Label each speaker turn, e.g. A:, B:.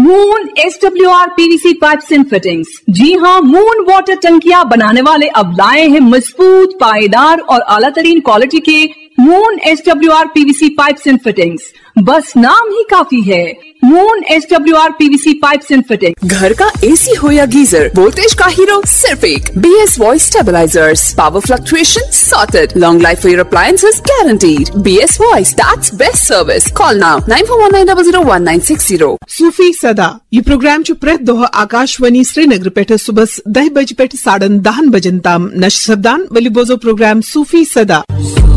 A: Moon SWR PVC pipes and fittings. जी हाँ, moon water टंकियां बनाने वाले अब लाए हैं मजबूत, पायदार और आला तरीन क्वालिटी के moon SWR PVC pipes and fittings. बस नाम ही काफी है, moon SWR PVC pipes and fittings.
B: घर का एसी हो या गीजर, वोल्टेज का हीरो सिर्फ एक BS voice stabilisers. Power fluctuation sorted, long life for your appliances guaranteed. BS voice, that's best service. Call now 9419001960।
C: सूफी सदा ये प्रोग्राम च प्रत दोह आकाशवाणी श्रीनगर पे सुबह 10 बजे पे 10:30 बजन ताम नश सब्दान वली बोजो प्रोग्राम सूफी सदा।